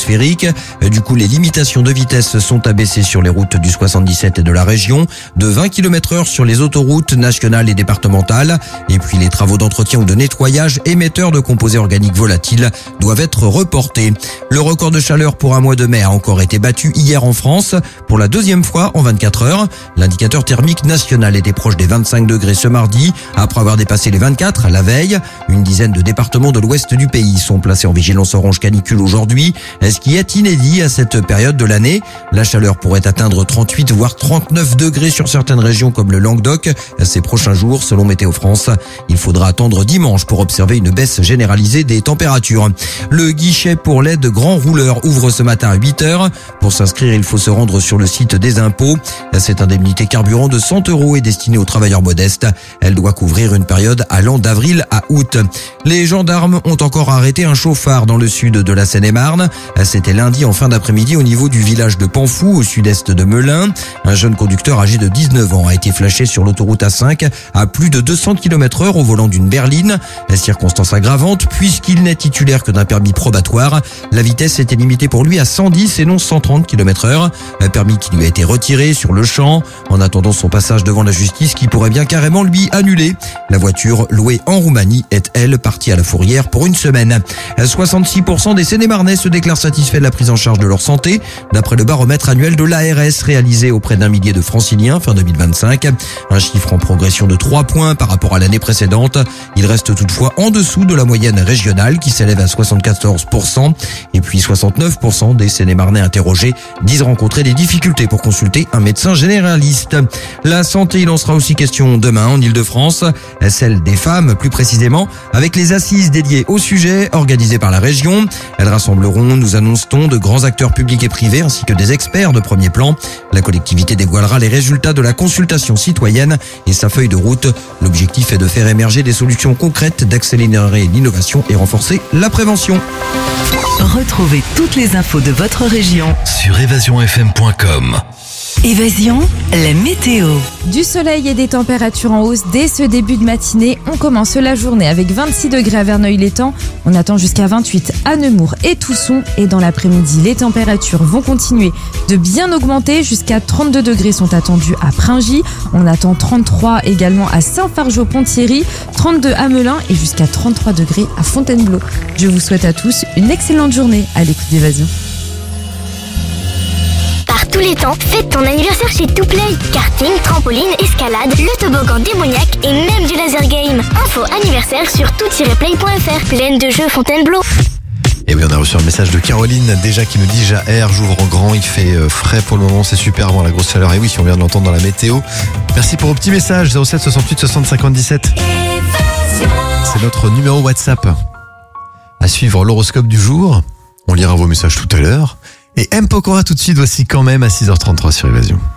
atmosphérique. Du coup, les limitations de vitesse sont abaissées sur les routes du 77 et de la région, de 20 km/h sur les autoroutes nationales et départementales. Et puis, les travaux d'entretien ou de nettoyage émetteurs de composés organiques volatiles doivent être reportés. Le record de chaleur pour un mois de mai a encore été battu hier en France pour la deuxième fois en 24 heures. L'indicateur thermique national était proche des 25 degrés ce mardi, après avoir dépassé les 24 la veille. Une dizaine de départements de l'ouest du pays sont placés en vigilance orange canicule aujourd'hui, ce qui est inédit à cette période de l'année. La chaleur pourrait atteindre 38 voire 39 degrés sur certaines régions comme le Languedoc ces prochains jours selon Météo France. Il faudra attendre dimanche pour observer une baisse généralisée des températures. Le guichet pour l'aide grand rouleur ouvre ce matin à 8 heures. Pour s'inscrire, il faut se rendre sur le site des impôts. Cette indemnité carburant de 100 € est destinée aux travailleurs modestes. Elle doit couvrir une période allant d'avril à août. Les gendarmes ont encore arrêté un chauffard dans le sud de la Seine-et-Marne. C'était lundi en fin d'après-midi au niveau du village de Panfou, au sud-est de Melun. Un jeune conducteur âgé de 19 ans a été flashé sur l'autoroute A5 à plus de 200 km/h au volant d'une berline. Circonstance aggravante puisqu'il n'est titulaire que d'un permis probatoire. La vitesse était limitée pour lui à 110 et non 130 km/h. Un permis qui lui a été retiré sur le champ en attendant son passage devant la justice qui pourrait bien carrément lui annuler. La voiture louée en Roumanie est, elle, partie à la fourrière pour une semaine. 66% des Seine-et-Marnais se déclarent satisfaits de la prise en charge de leur santé, d'après le baromètre annuel de l'ARS réalisé auprès d'1 millier de franciliens fin 2025. Un chiffre en progression de 3 points par rapport à l'année précédente. Il reste toutefois en dessous de la moyenne régionale qui s'élève à 74%. Et puis 69% des Seine-et-Marnais interrogés disent rencontrer des difficultés pour consulter un médecin généraliste. La santé, il en sera aussi question demain en Ile-de-France, celle des femmes plus précisément, avec les assises dédiées au sujet organisées par la région. Elles rassembleront, nous annonce-t-on, de grands acteurs publics et privés ainsi que des experts de premier plan. La collectivité dévoilera les résultats de la consultation citoyenne et sa feuille de route. L'objectif est de faire émerger des solutions concrètes, d'accélérer l'innovation et renforcer la prévention. Retrouvez toutes les infos de votre région sur évasionfm.com. Évasion, la météo. Du soleil et des températures en hausse dès ce début de matinée. On commence la journée avec 26 degrés à Verneuil-l'Étang. On attend jusqu'à 28 à Nemours et Tousson. Et dans l'après-midi, les températures vont continuer de bien augmenter. Jusqu'à 32 degrés sont attendus à Pringy. On attend 33 également à Saint-Fargeau-Ponthierry, 32 à Melun et jusqu'à 33 degrés à Fontainebleau. Je vous souhaite à tous une excellente journée à l'écoute d'Évasion. Tous les temps, fête ton anniversaire chez Touplay. Karting, trampoline, escalade, le toboggan démoniaque et même du laser game. Info anniversaire sur tout-play.fr. Pleine de jeux Fontainebleau. Et oui, on a reçu un message de Caroline déjà qui nous dit Jaher, j'ouvre en grand, il fait frais pour le moment, c'est super avant la grosse chaleur. Et oui, on vient de l'entendre dans la météo. Merci pour vos petits messages 07 68 60 57. C'est notre numéro WhatsApp. À suivre l'horoscope du jour. On lira vos messages tout à l'heure. Et M. Pokora tout de suite, voici quand même à 6h33 sur Évasion.